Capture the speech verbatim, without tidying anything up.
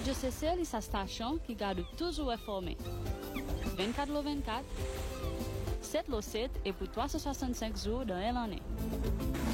Radio C C est sa station qui garde toujours informé. vingt-quatre sur vingt-quatre, sept sur sept et pour trois cent soixante-cinq jours dans l'année.